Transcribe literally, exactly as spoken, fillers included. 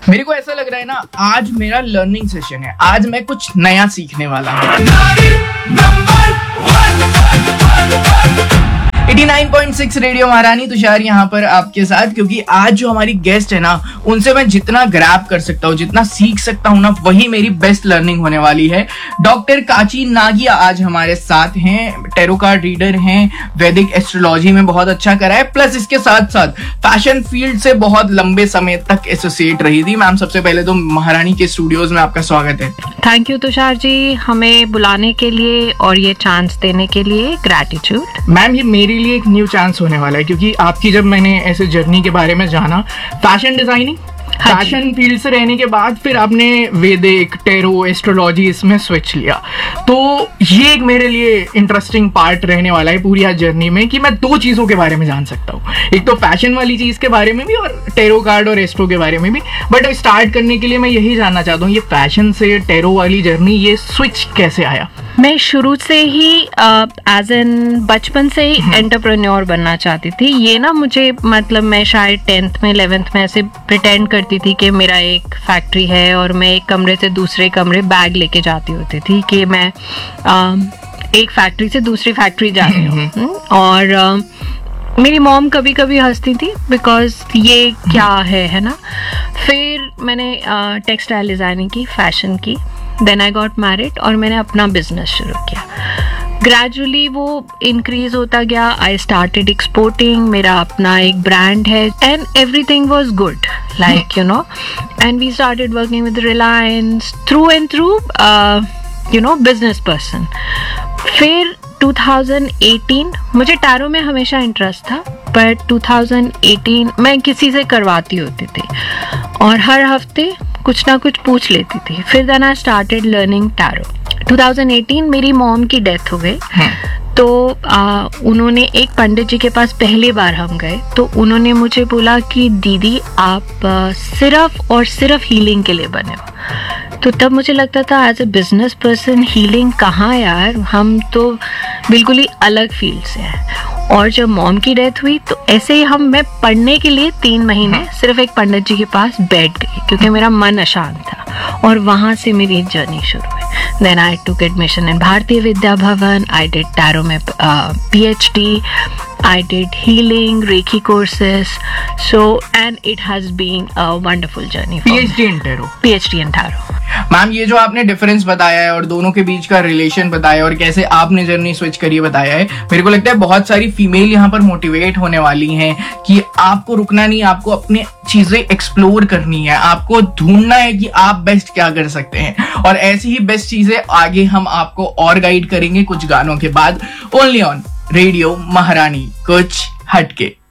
मेरे को ऐसा लग रहा है ना, आज मेरा लर्निंग सेशन है, आज मैं कुछ नया सीखने वाला हूँ। नवासी पॉइंट सिक्स रेडियो महारानी, तुषार यहाँ पर आपके साथ, क्योंकि आज जो हमारी गेस्ट है ना, उनसे मैं जितना ग्रैब कर सकता हूँ, जितना सीख सकता हूँ ना, वही मेरी बेस्ट लर्निंग होने वाली है। डॉक्टर काची नागिया आज हमारे साथ हैं, टैरो कार्ड रीडर हैं, वैदिक एस्ट्रोलॉजी में बहुत अच्छा करा है, प्लस इसके साथ साथ फैशन फील्ड से बहुत लंबे समय तक एसोसिएट रही थी। मैम, सबसे पहले तो महारानी के स्टूडियोज में आपका स्वागत है। थैंक यू तुषार जी, हमें बुलाने के लिए और ये चांस देने के लिए ग्रैटिट्यूड। मैम, ये मेरे लिए एक न्यू चांस होने वाला है, क्योंकि आपकी जब मैंने ऐसे जर्नी के बारे में जाना, फैशन डिजाइनिंग, फैशन फील्ड से रहने के बाद फिर आपने वैदिक, टैरो, एस्ट्रोलॉजी इसमें स्विच लिया, तो ये एक मेरे लिए इंटरेस्टिंग पार्ट रहने वाला है पूरी आज जर्नी में, कि मैं दो चीज़ों के बारे में जान सकता हूँ, एक तो फैशन वाली चीज़ के बारे में भी और टैरो कार्ड और एस्ट्रो के बारे में भी। बट स्टार्ट करने के लिए मैं यही जानना चाहता हूँ, ये फैशन से टैरो वाली जर्नी, ये स्विच कैसे आया? मैं शुरू से ही एज एन बचपन से ही एंटरप्रेन्योर बनना चाहती थी। ये ना मुझे, मतलब मैं शायद टेंथ में इलेवेंथ में ऐसे प्रिटेंड करती थी कि मेरा एक फैक्ट्री है और मैं एक कमरे से दूसरे कमरे बैग लेके जाती होती थी कि मैं uh, एक फैक्ट्री से दूसरी फैक्ट्री जा रही हूँ। और uh, मेरी मॉम कभी कभी हंसती थी, बिकॉज ये क्या है है ना। फिर मैंने टेक्सटाइल डिज़ाइनिंग की, फैशन की, देन आई गॉट मैरिड और मैंने अपना बिजनेस शुरू किया। ग्रेजुअली वो इंक्रीज होता गया, आई स्टार्टेड एक्सपोर्टिंग, मेरा अपना एक ब्रांड है and everything was good, like you know, and we started working with Reliance through and through, you know, business person. फिर टू थाउजेंड एटीन, मुझे टैरो में हमेशा इंटरेस्ट था, पर टू थाउजेंड एटीन मैं किसी से करवाती होती थी और हर हफ्ते कुछ ना कुछ पूछ लेती थी। फिर then I started learning tarot. Two thousand eighteen मेरी मॉम की डेथ हो गई, तो आ, उन्होंने एक पंडित जी के पास पहली बार हम गए, तो उन्होंने मुझे बोला कि दीदी आप आ, सिर्फ और सिर्फ हीलिंग के लिए बने हो। तो तब मुझे लगता था as a business person healing कहाँ यार, हम तो बिल्कुल ही अलग फील्ड से हैं। और जब मॉम की डेथ हुई तो ऐसे ही हम मैं पढ़ने के लिए तीन महीने सिर्फ एक पंडित जी के पास बैठ गई, क्योंकि मेरा मन अशांत था, और वहाँ से मेरी जर्नी शुरू हुई। Then I took admission in Bharatiya Vidya Bhavan. I did tarot में uh, P H D. I did healing, Reiki courses. So, and it has been a wonderful journey for P H D in tarot. P H D in tarot. Ma'am, ये जो आपने difference बताया है और दोनों के बीच का रिलेशन बताया और कैसे आपने जर्नी स्विच करी बताया है, मेरे को लगता है बहुत सारी फीमेल यहाँ पर मोटिवेट होने वाली हैं कि आपको रुकना नहीं, आपको अपनी चीजें एक्सप्लोर करनी है, आपको ढूंढना है कि आप बेस्ट क्या कर सकते हैं, और ऐसी ही बेस्ट चीजें आगे हम आपको और गाइड करेंगे कुछ गानों के बाद, ओनली ऑन रेडियो महारानी, कुछ हटके।